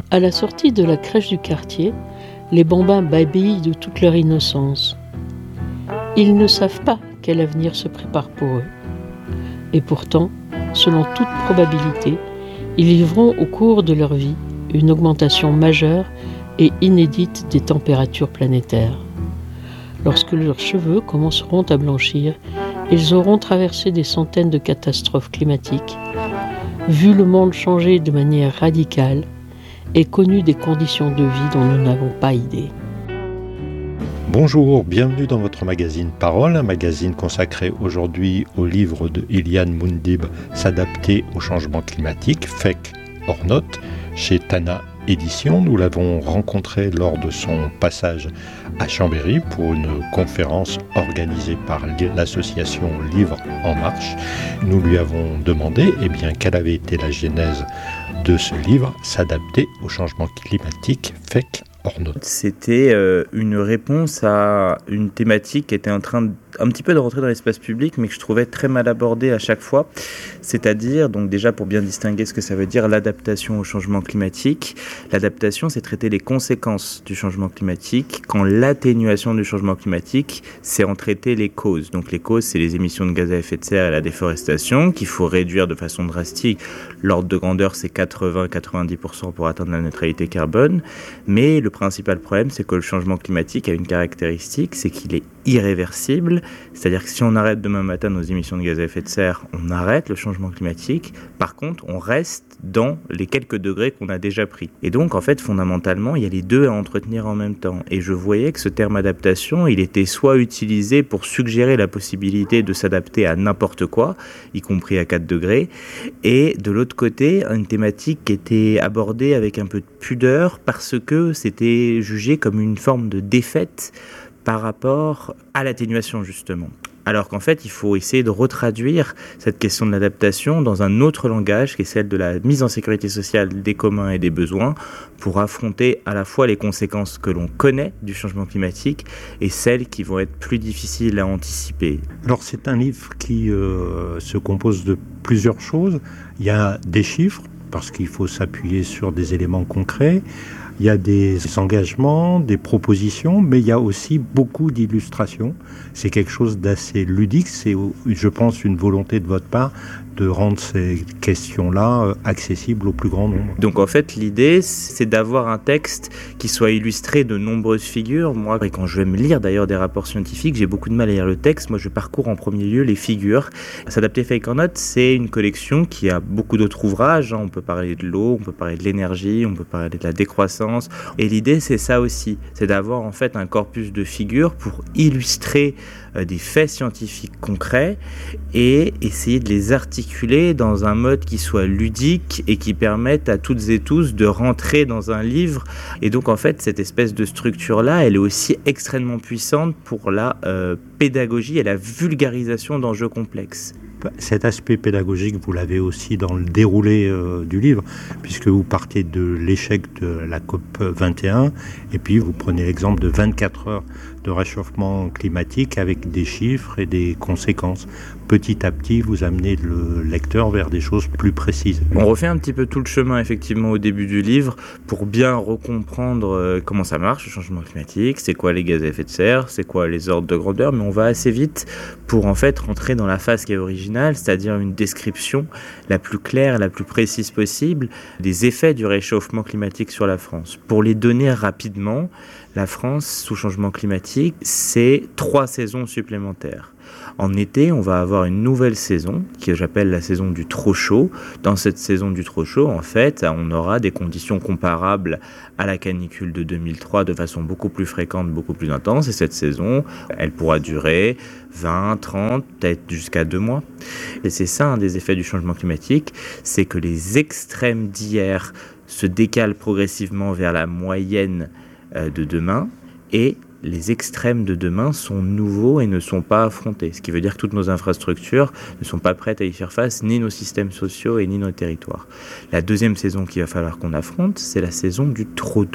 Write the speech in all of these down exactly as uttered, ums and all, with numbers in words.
À la sortie de la crèche du quartier, les bambins babillent de toute leur innocence. Ils ne savent pas quel avenir se prépare pour eux. Et pourtant, selon toute probabilité, ils vivront au cours de leur vie une augmentation majeure et inédite des températures planétaires. Lorsque leurs cheveux commenceront à blanchir, ils auront traversé des centaines de catastrophes climatiques, vu le monde changer de manière radicale et connu des conditions de vie dont nous n'avons pas idée. Bonjour, bienvenue dans votre magazine Parole, un magazine consacré aujourd'hui au livre de Ilian Moundib, S'adapter au changement climatique, Fake or Not, chez Tana Éditions. Nous l'avons rencontré lors de son passage à Chambéry pour une conférence organisée par l'association Livre en Marche. Nous lui avons demandé eh bien, quelle avait été la genèse de ce livre, S'adapter au changement climatique, Fake or Not. C'était euh, une réponse à une thématique qui était en train de, un petit peu de rentrer dans l'espace public, mais que je trouvais très mal abordée à chaque fois. C'est-à-dire, donc déjà pour bien distinguer ce que ça veut dire, l'adaptation au changement climatique. L'adaptation, c'est traiter les conséquences du changement climatique, quand l'atténuation du changement climatique, c'est en traiter les causes. Donc les causes, c'est les émissions de gaz à effet de serre et la déforestation, qu'il faut réduire de façon drastique. L'ordre de grandeur, c'est quatre-vingts à quatre-vingt-dix pour cent pour atteindre la neutralité carbone. Mais le principal problème, c'est que le changement climatique a une caractéristique, c'est qu'il est irréversible. C'est-à-dire que si on arrête demain matin nos émissions de gaz à effet de serre, on arrête le changement climatique. Par contre, on reste dans les quelques degrés qu'on a déjà pris. Et donc, en fait, fondamentalement, il y a les deux à entretenir en même temps. Et je voyais que ce terme adaptation, il était soit utilisé pour suggérer la possibilité de s'adapter à n'importe quoi, y compris à quatre degrés, et de l'autre côté, une thématique qui était abordée avec un peu de pudeur parce que c'était jugé comme une forme de défaite par rapport à l'atténuation, justement. Alors qu'en fait, il faut essayer de retraduire cette question de l'adaptation dans un autre langage qui est celle de la mise en sécurité sociale des communs et des besoins pour affronter à la fois les conséquences que l'on connaît du changement climatique et celles qui vont être plus difficiles à anticiper. Alors c'est un livre qui euh, se compose de plusieurs choses. Il y a des chiffres, parce qu'il faut s'appuyer sur des éléments concrets. Il y a des engagements, des propositions, mais il y a aussi beaucoup d'illustrations. C'est quelque chose d'assez ludique. C'est, je pense, une volonté de votre part de rendre ces questions-là accessibles au plus grand nombre. Donc en fait, l'idée, c'est d'avoir un texte qui soit illustré de nombreuses figures. Moi, quand je vais me lire d'ailleurs des rapports scientifiques, j'ai beaucoup de mal à lire le texte. Moi, je parcours en premier lieu les figures. S'adapter Fake or Not, c'est une collection qui a beaucoup d'autres ouvrages. On peut parler de l'eau, on peut parler de l'énergie, on peut parler de la décroissance. Et l'idée, c'est ça aussi. C'est d'avoir en fait un corpus de figures pour illustrer euh, des faits scientifiques concrets et essayer de les articuler dans un mode qui soit ludique et qui permette à toutes et tous de rentrer dans un livre. Et donc en fait, cette espèce de structure-là, elle est aussi extrêmement puissante pour la euh, pédagogie et la vulgarisation d'enjeux complexes. Cet aspect pédagogique, vous l'avez aussi dans le déroulé euh, du livre, puisque vous partez de l'échec de la COP vingt et un, et puis vous prenez l'exemple de vingt-quatre heures de réchauffement climatique avec des chiffres et des conséquences. Petit à petit, vous amenez le lecteur vers des choses plus précises. On refait un petit peu tout le chemin, effectivement, au début du livre, pour bien recomprendre euh, comment ça marche, le changement climatique, c'est quoi les gaz à effet de serre, c'est quoi les ordres de grandeur, mais on va assez vite pour en fait rentrer dans la phase qui est originale, c'est-à-dire une description la plus claire, la plus précise possible des effets du réchauffement climatique sur la France. Pour les donner rapidement, la France, sous changement climatique, c'est trois saisons supplémentaires. En été, on va avoir une nouvelle saison, que j'appelle la saison du trop chaud. Dans cette saison du trop chaud, en fait, on aura des conditions comparables à la canicule de deux mille trois de façon beaucoup plus fréquente, beaucoup plus intense. Et cette saison, elle pourra durer vingt, trente, peut-être jusqu'à deux mois. Et c'est ça, un des effets du changement climatique, c'est que les extrêmes d'hier se décalent progressivement vers la moyenne de demain et les extrêmes de demain sont nouveaux et ne sont pas affrontés. Ce qui veut dire que toutes nos infrastructures ne sont pas prêtes à y faire face, ni nos systèmes sociaux et ni nos territoires. La deuxième saison qu'il va falloir qu'on affronte, c'est la saison du trop doux.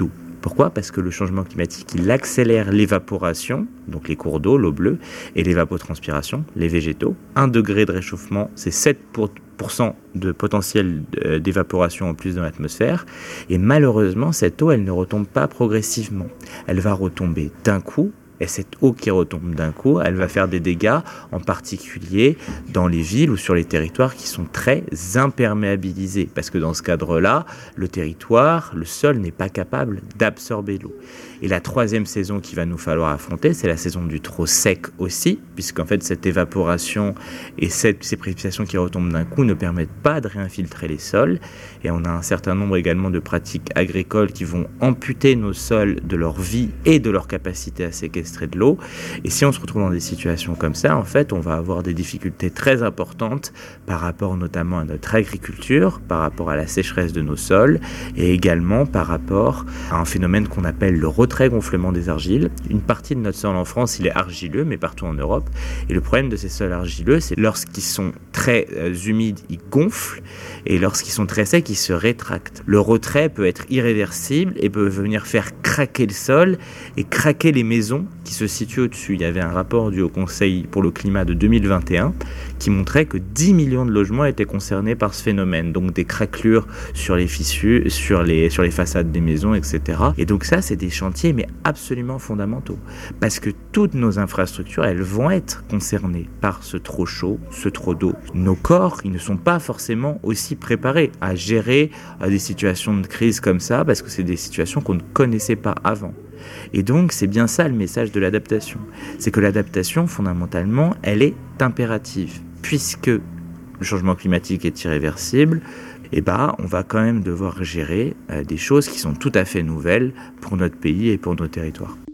Pourquoi ? Parce que le changement climatique, il accélère l'évaporation, donc les cours d'eau, l'eau bleue, et l'évapotranspiration, les végétaux. Un degré de réchauffement, c'est sept pour cent de potentiel d'évaporation en plus dans l'atmosphère. Et malheureusement, cette eau, elle ne retombe pas progressivement. Elle va retomber d'un coup. Et cette eau qui retombe d'un coup, elle va faire des dégâts, en particulier dans les villes ou sur les territoires qui sont très imperméabilisés. Parce que dans ce cadre-là, le territoire, le sol n'est pas capable d'absorber l'eau. Et la troisième saison qu'il va nous falloir affronter, c'est la saison du trop sec aussi, puisqu'en fait cette évaporation et cette, ces précipitations qui retombent d'un coup ne permettent pas de réinfiltrer les sols. Et on a un certain nombre également de pratiques agricoles qui vont amputer nos sols de leur vie et de leur capacité à séquestrer de l'eau. Et si on se retrouve dans des situations comme ça, en fait, on va avoir des difficultés très importantes par rapport notamment à notre agriculture, par rapport à la sécheresse de nos sols et également par rapport à un phénomène qu'on appelle le retrait-gonflement des argiles. Une partie de notre sol en France, il est argileux, mais partout en Europe. Et le problème de ces sols argileux, c'est lorsqu'ils sont très euh, humides, ils gonflent, et lorsqu'ils sont très secs, ils se rétractent. Le retrait peut être irréversible et peut venir faire craquer le sol et craquer les maisons qui se situent au-dessus. Il y avait un rapport du Haut Conseil pour le climat de deux mille vingt et un qui montrait que dix millions de logements étaient concernés par ce phénomène, donc des craquelures sur les fissures, sur les, sur les façades des maisons, et cetera. Et donc ça, c'est des chantiers mais absolument fondamentaux, parce que toutes nos infrastructures, elles vont être concernées par ce trop chaud, ce trop d'eau. Nos corps, ils ne sont pas forcément aussi préparés à gérer à des situations de crise comme ça, parce que c'est des situations qu'on ne connaissait pas avant. Et donc, c'est bien ça le message de l'adaptation. C'est que l'adaptation, fondamentalement, elle est impérative. Puisque le changement climatique est irréversible, eh ben, on va quand même devoir gérer euh, des choses qui sont tout à fait nouvelles pour notre pays et pour nos territoires.